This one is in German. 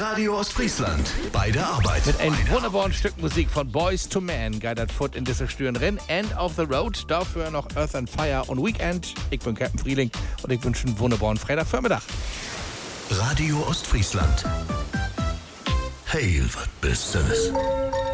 Radio Ostfriesland. Bei der Arbeit. Mit einem wunderbaren Stück Musik von Boys to Men geht das fort in dieser Stüren rein. End of the Road. Dafür noch Earth and Fire und Weekend. Ich bin Captain Frieling und ich wünsche einen wunderbaren Freitagvormittag. Radio Ostfriesland. Heil, was Besseres.